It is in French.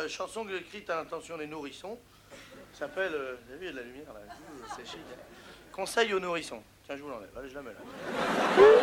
chanson écrite à l'intention des nourrissons. Ça s'appelle, vous avez vu, il y a de la lumière là, c'est chic. Conseil aux nourrissons. Tiens, je vous l'enlève, allez, je la mets là.